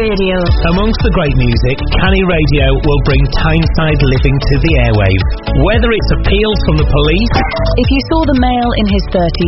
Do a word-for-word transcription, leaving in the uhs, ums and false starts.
Radio. Amongst the great music, Canny Radio will bring Tyneside living to the airwaves. Whether it's appeals from the police... If you saw the male in his thirties